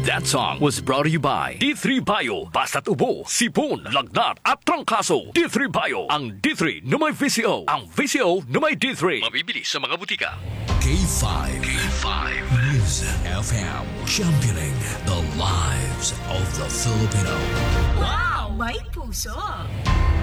That song was brought to you by D3 Bio. Basta't ubo, sipon, lagnat at trangkaso. D3 Bio. Ang D3 na may VCO. Ang VCO na may D3. Mabibili sa mga butika. K5. Music FM. Championing the lives of the Filipino. Wow! May puso!